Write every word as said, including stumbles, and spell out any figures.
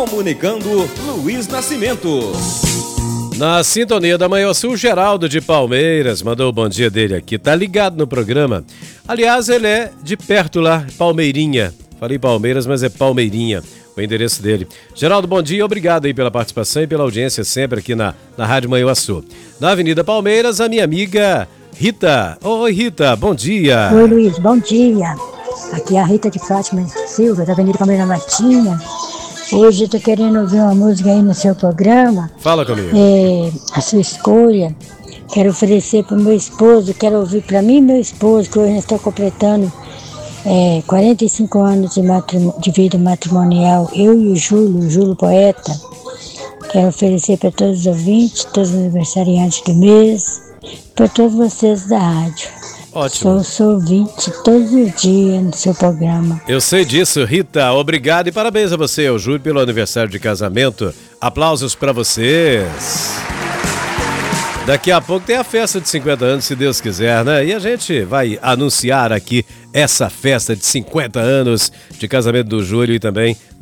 Comunicando Luiz Nascimento. Na sintonia da Manhã Sul, Geraldo de Palmeiras mandou o bom dia dele aqui. Tá ligado no programa. Aliás, ele é de perto lá, Palmeirinha. Falei Palmeiras, mas é Palmeirinha o endereço dele. Geraldo, bom dia, obrigado aí pela participação e pela audiência sempre aqui na, na Rádio Manhã Sul. Na Avenida Palmeiras, a minha amiga Rita. Oi, Rita, bom dia. Oi, Luiz, bom dia. Aqui é a Rita de Fátima Silva, da Avenida Palmeiras Martinha. Hoje eu tô querendo ouvir uma música aí no seu programa. Fala comigo. É, a sua escolha. Quero oferecer pro meu esposo, quero ouvir pra mim e meu esposo, que hoje nós estamos completando é, quarenta e cinco anos de, matrim- de vida matrimonial. Eu e o Júlio, o Júlio Poeta. Quero oferecer para todos os ouvintes, todos os aniversariantes do mês, para todos vocês da rádio. Ótimo. Sou, sou ouvinte todos os dias no seu programa. Eu sei disso, Rita. Obrigado e parabéns a você, ao Júlio, pelo aniversário de casamento. Aplausos para vocês. Daqui a pouco tem a festa de cinquenta anos, se Deus quiser, né? E a gente vai anunciar aqui essa festa de cinquenta anos de casamento do Júlio e também